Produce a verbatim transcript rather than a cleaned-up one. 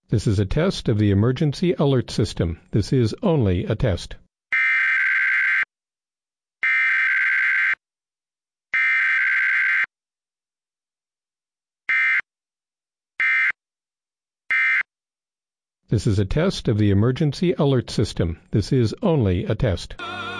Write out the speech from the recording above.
This is a test of the emergency alert system. This is only a test. This is a test of the emergency alert system. This is only a test.